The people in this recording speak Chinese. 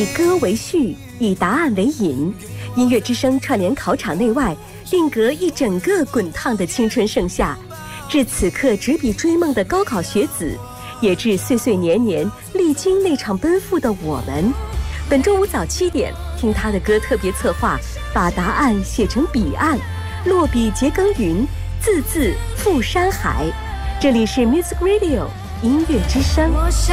以歌为序，以答案为引，音乐之声串联考场内外，定格一整个滚烫的青春盛夏，致此刻执笔追梦的高考学子，也致岁岁年年历经那场奔赴的我们。本周五早7点，听他的歌特别策划，把答案写成彼岸，落笔结耕耘，字字赴山海。这里是 Music Radio 音乐之声。